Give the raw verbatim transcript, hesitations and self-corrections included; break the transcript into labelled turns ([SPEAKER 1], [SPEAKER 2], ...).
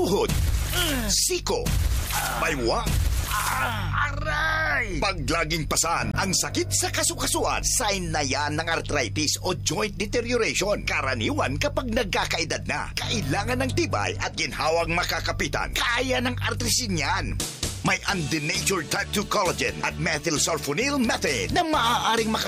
[SPEAKER 1] tuhod, siko, baywa,
[SPEAKER 2] Aray!
[SPEAKER 1] pag laging pasan ang sakit sa kasukasuan, sign na yan ng arthritis o joint deterioration. Karaniwan kapag nagkakaedad na, kailangan ng tibay at ginhawang makakapitan. Kaya ng artrisin yan. May undenatured type two collagen at methylsulfonyl methane na maaaring maka